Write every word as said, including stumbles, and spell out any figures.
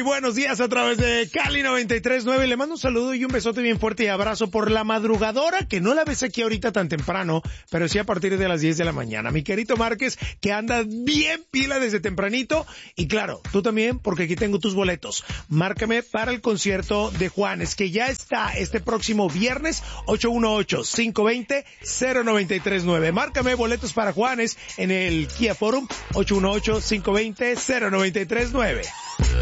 buenos días a través de Cali noventa y tres punto nueve. Le mando un saludo y un besote bien fuerte y abrazo por la madrugadora, que no la ves aquí ahorita tan temprano, pero sí a partir de las diez de la mañana. Mi querido Márquez, que anda bien pila desde tempranito. Y claro, tú también, porque aquí tengo tus boletos. Márcame para el concierto de Juanes, que ya está este próximo viernes, ocho uno ocho, cinco dos cero, cero nueve tres nueve. Márcame boletos para Juanes en el Kia Forum, ocho uno ocho, cinco dos cero, cero nueve tres nueve.